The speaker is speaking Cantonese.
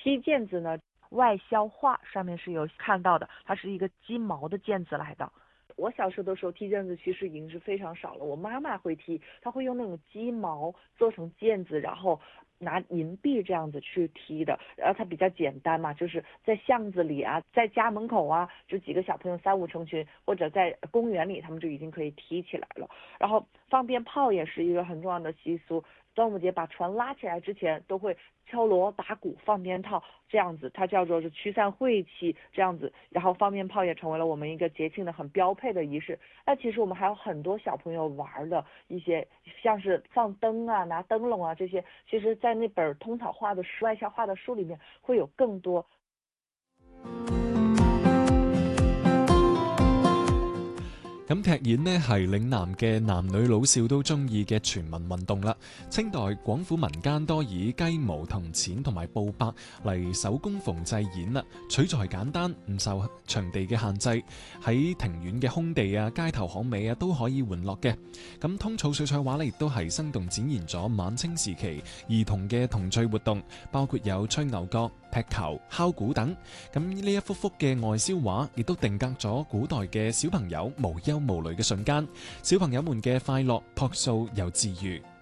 踢毽子呢，外销画上面是有看到的，它是一个鸡毛的毽子来的。我小时候的时候踢毽子其实已经是非常少了，我妈妈会踢，她会用那种鸡毛做成毽子，然后拿银币这样子去踢的，然后它比较简单嘛，就是在巷子里啊，在家门口啊，就几个小朋友三五成群，或者在公园里，他们就已经可以踢起来了。然后放鞭炮也是一个很重要的习俗，端午节把船拉起来之前都会敲锣打鼓放鞭炮，这样子它叫做是驱散晦气这样子，然后放鞭炮也成为了我们一个节庆的很标配的仪式。那其实我们还有很多小朋友玩的一些，像是放灯啊、拿灯笼啊这些，其實在那本通草畫的書、外銷畫的書裡面會有更多。 咁踢毽呢係嶺南嘅男女老少都中意嘅全民運動啦。清代廣府民間多以雞毛銅錢同埋布帛嚟手工縫製毽啦，取材簡單，唔受場地嘅限制，喺庭院嘅空地啊、街頭巷尾啊都可以玩樂嘅。咁通草水彩畫呢，亦都係生動展現咗晚清時期兒童嘅童趣活動，包括有吹牛角、踢球、敲鼓等。咁呢一幅幅嘅外銷畫，亦都定格咗古代嘅小朋友無憂無慮嘅瞬間，小朋友們嘅快樂、樸素又治愈。